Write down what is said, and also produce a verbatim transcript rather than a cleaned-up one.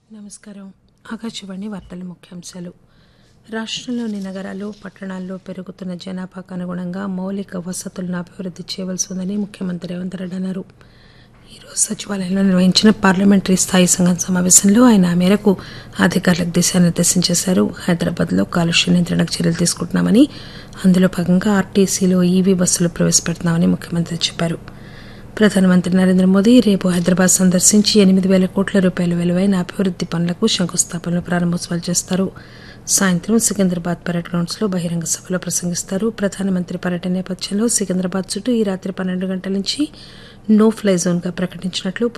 నమస్కారం. ఆకాశవాణి వార్తల ముఖ్యాంశాలు. రాష్టంలోని నగరాలు, పట్టణాల్లో పెరుగుతున్న జనాభాకు అనుగుణంగా మౌలిక వసతులను అభివృద్ది చేయవలసి ఉందని ముఖ్యమంత్రి రేవంత్ రెడ్డి అన్నారు. ఈరోజు సచివాలయంలో నిర్వహించిన పార్లమెంటరీ స్థాయి సంఘం సమావేశంలో ఆయన ఆ మేరకు అధికారులకు దిశానిర్దేశం చేశారు. హైదరాబాద్లో కాలుష్య నియంత్రణకు చర్యలు తీసుకుంటున్నామని, అందులో భాగంగా ఆర్టీసీలో ఈవీ బస్సులు ప్రవేశపెడుతున్నామని ముఖ్యమంత్రి చెప్పారు. ప్రధానమంత్రి నరేంద్ర మోదీ రేపు హైదరాబాద్ సందర్శించి ఎనిమిది పేల కోట్ల రూపాయల విలువైన అభివృద్ది పనులకు శంకుస్థాపనలు ప్రారంభోత్సవాలు చేస్తారు. సాయంత్రం సికింద్రాబాద్ పరేడ్ గ్రౌండ్స్ లో బహిరంగ సభలో ప్రసంగిస్తారు. ప్రధానమంత్రి పర్యటన నేపథ్యంలో సికింద్రాబాద్ చుట్టూ ఈ రాత్రి పన్నెండు గంటల నుంచి నో ఫ్లై జోన్ గా ప్రకటించినట్లు